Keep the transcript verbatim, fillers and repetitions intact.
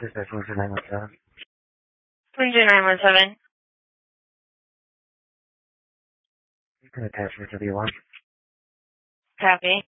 This is Windsor nine one seven. Windsor nine one seven. You can attach me to the alarm. Copy.